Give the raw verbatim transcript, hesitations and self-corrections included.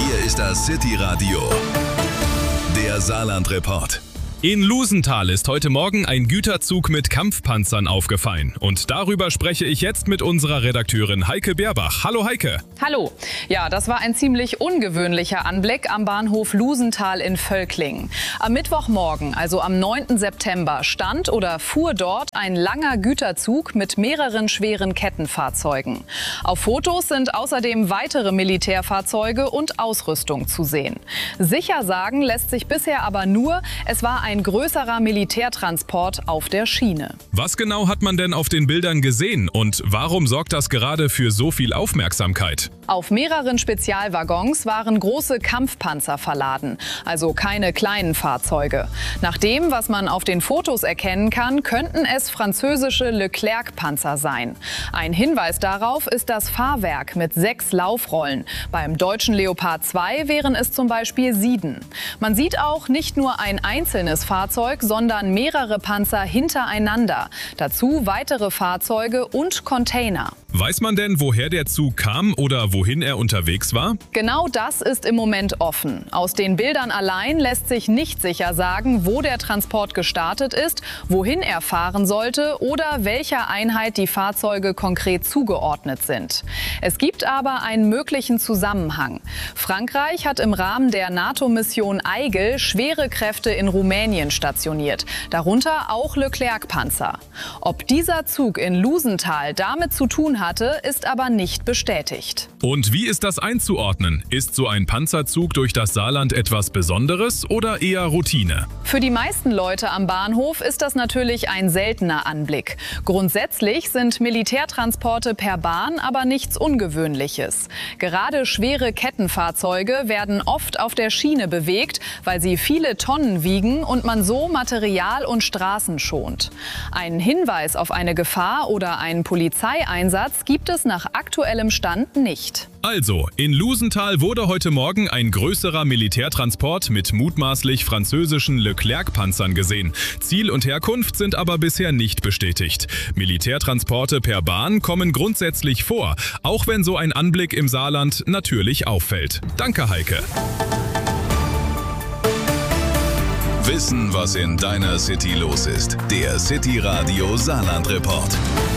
Hier ist das City Radio, der Saarland-Report. In Lusenthal ist heute Morgen ein Güterzug mit Kampfpanzern aufgefallen. Und darüber spreche ich jetzt mit unserer Redakteurin Heike Beerbach. Hallo Heike. Hallo. Ja, das war ein ziemlich ungewöhnlicher Anblick am Bahnhof Lusenthal in Völklingen. Am Mittwochmorgen, also am neunten September, stand oder fuhr dort ein langer Güterzug mit mehreren schweren Kettenfahrzeugen. Auf Fotos sind außerdem weitere Militärfahrzeuge und Ausrüstung zu sehen. Sicher sagen lässt sich bisher aber nur, es war ein ein größerer Militärtransport auf der Schiene. Was genau hat man denn auf den Bildern gesehen und warum sorgt das gerade für so viel Aufmerksamkeit? Auf mehreren Spezialwaggons waren große Kampfpanzer verladen, also keine kleinen Fahrzeuge. Nach dem, was man auf den Fotos erkennen kann, könnten es französische Leclerc-Panzer sein. Ein Hinweis darauf ist das Fahrwerk mit sechs Laufrollen. Beim deutschen Leopard zwei wären es zum Beispiel sieben. Man sieht auch nicht nur ein einzelnes Fahrzeug, sondern mehrere Panzer hintereinander. Dazu weitere Fahrzeuge und Container. Weiß man denn, woher der Zug kam oder wohin er unterwegs war? Genau das ist im Moment offen. Aus den Bildern allein lässt sich nicht sicher sagen, wo der Transport gestartet ist, wohin er fahren sollte oder welcher Einheit die Fahrzeuge konkret zugeordnet sind. Es gibt aber einen möglichen Zusammenhang. Frankreich hat im Rahmen der NATO-Mission Eigel schwere Kräfte in Rumänien stationiert, darunter auch Leclerc-Panzer. Ob dieser Zug in Lusenthal damit zu tun hatte, ist aber nicht bestätigt. Und wie ist das einzuordnen? Ist so ein Panzerzug durch das Saarland etwas Besonderes oder eher Routine? Für die meisten Leute am Bahnhof ist das natürlich ein seltener Anblick. Grundsätzlich sind Militärtransporte per Bahn aber nichts Ungewöhnliches. Gerade schwere Kettenfahrzeuge werden oft auf der Schiene bewegt, weil sie viele Tonnen wiegen und man so Material und Straßen schont. Einen Hinweis auf eine Gefahr oder einen Polizeieinsatz gibt es nach aktuellem Stand nicht. Also, in Lusenthal wurde heute Morgen ein größerer Militärtransport mit mutmaßlich französischen Leclerc-Panzern gesehen. Ziel und Herkunft sind aber bisher nicht bestätigt. Militärtransporte per Bahn kommen grundsätzlich vor, auch wenn so ein Anblick im Saarland natürlich auffällt. Danke, Heike. Wissen, was in deiner City los ist. Der City Radio Saarland Report.